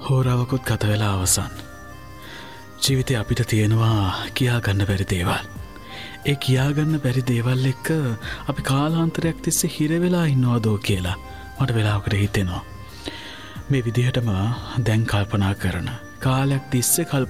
හෝරාවකුත් ගත වෙලා අවසන්. ජීවිතය අපිට තියෙනවා කියාගන්න බැරි දේවල්. ඒ කියාගන්න බැරි දේවල් එක්ක අපි කාලාන්තරයක් තිස්සේ හිරවෙලා ඉන්නවාදෝ කියලා මට වෙලාවකට හිතෙනවා. මේ විදිහටම දැන් කල්පනා කරන කාලයක් තිස්සේ